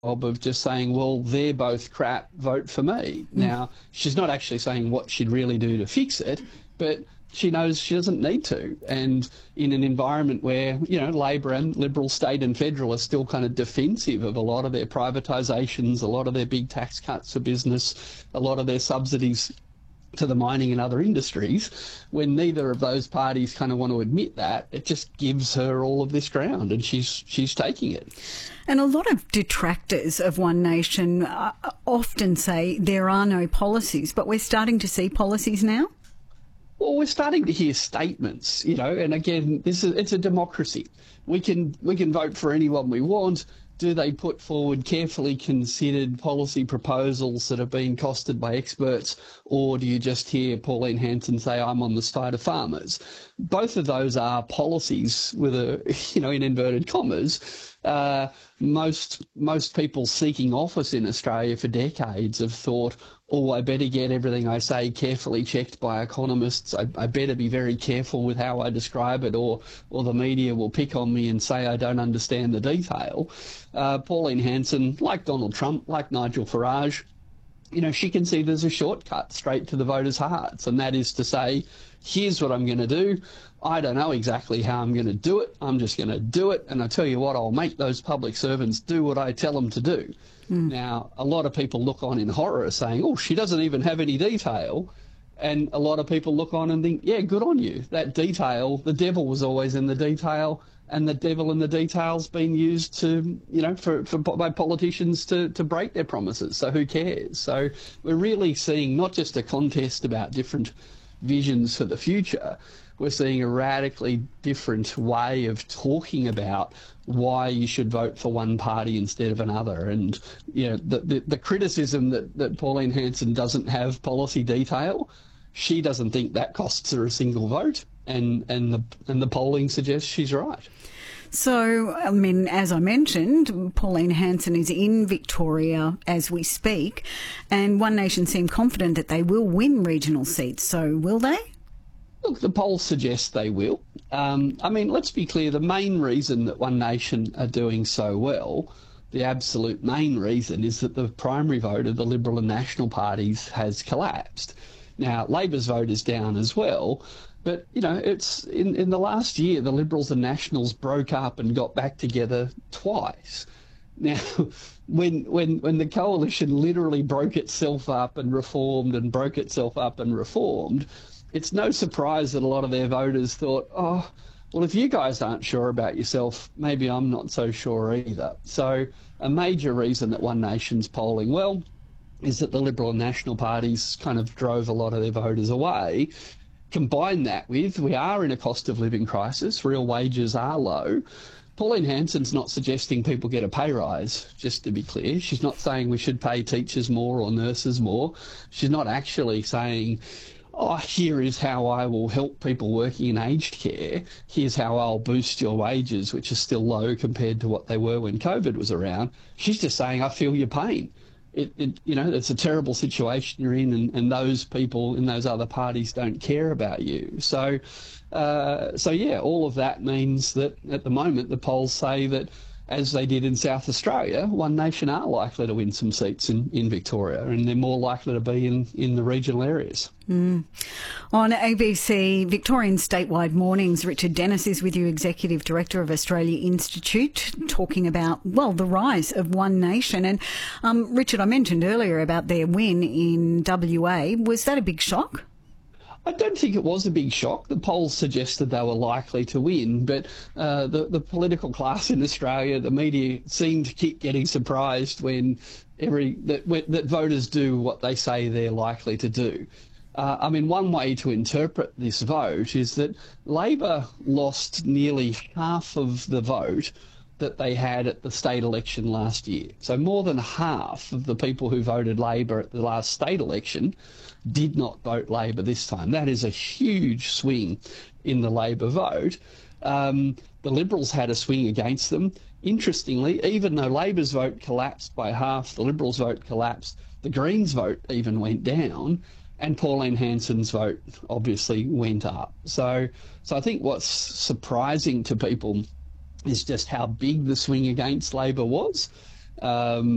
of just saying, well, they're both crap, vote for me. Now, she's not actually saying what she'd really do to fix it, but she knows she doesn't need to. And in an environment where, Labor and Liberal, state and federal are still kind of defensive of a lot of their privatisations, a lot of their big tax cuts for business, a lot of their subsidies to the mining and other industries, when neither of those parties kind of want to admit that, it just gives her all of this ground, and she's taking it. And a lot of detractors of One Nation often say there are no policies, but we're starting to see policies now. Well, we're starting to hear statements, and again, it's a democracy. We can vote for anyone we want. Do they put forward carefully considered policy proposals that have been costed by experts, or do you just hear Pauline Hanson say, I'm on the side of farmers? Both of those are policies with in inverted commas. Most people seeking office in Australia for decades have thought, I better get everything I say carefully checked by economists. I better be very careful with how I describe it, or the media will pick on me and say I don't understand the detail. Pauline Hanson, like Donald Trump, like Nigel Farage, she can see there's a shortcut straight to the voters' hearts, and that is to say, here's what I'm going to do. I don't know exactly how I'm going to do it. I'm just going to do it, and I tell you what, I'll make those public servants do what I tell them to do. Now, a lot of people look on in horror saying, she doesn't even have any detail. And a lot of people look on and think, yeah, good on you. That detail, the devil was always in the detail, and the devil in the detail's been used to, by politicians to break their promises. So who cares? So we're really seeing not just a contest about different visions for the future. We're seeing a radically different way of talking about why you should vote for one party instead of another. And the criticism that Pauline Hanson doesn't have policy detail, she doesn't think that costs her a single vote, and the polling suggests she's right. So, as I mentioned, Pauline Hanson is in Victoria as we speak, and One Nation seem confident that they will win regional seats. So will they? Look, the polls suggest they will. Let's be clear, the main reason that One Nation are doing so well, the absolute main reason, is that the primary vote of the Liberal and National parties has collapsed. Now, Labor's vote is down as well, but, it's in the last year, the Liberals and Nationals broke up and got back together twice. Now, when the coalition literally broke itself up and reformed and broke itself up and reformed, it's no surprise that a lot of their voters thought, if you guys aren't sure about yourself, maybe I'm not so sure either. So a major reason that One Nation's polling well is that the Liberal and National parties kind of drove a lot of their voters away. Combine that with, we are in a cost of living crisis, real wages are low. Pauline Hanson's not suggesting people get a pay rise, just to be clear. She's not saying we should pay teachers more or nurses more. She's not actually saying, here is how I will help people working in aged care. Here's how I'll boost your wages, which are still low compared to what they were when COVID was around. She's just saying, I feel your pain. It's a terrible situation you're in, and those people in those other parties don't care about you. So all of that means that at the moment the polls say that, as they did in South Australia, One Nation are likely to win some seats in Victoria, and they're more likely to be in the regional areas. On ABC Victorian Statewide Mornings, Richard Dennis is with you, Executive Director of Australia Institute, talking about, the rise of One Nation. And Richard, I mentioned earlier about their win in WA. Was that a big shock? I don't think it was a big shock. The polls suggested they were likely to win, but the political class in Australia, the media, seemed to keep getting surprised when that voters do what they say they're likely to do. One way to interpret this vote is that Labor lost nearly half of the vote that they had at the state election last year. So more than half of the people who voted Labor at the last state election did not vote Labor this time. That is a huge swing in the Labor vote. The Liberals had a swing against them. Interestingly, even though Labor's vote collapsed by half, the Liberals' vote collapsed, the Greens' vote even went down, and Pauline Hanson's vote obviously went up. So I think what's surprising to people is just how big the swing against Labor was.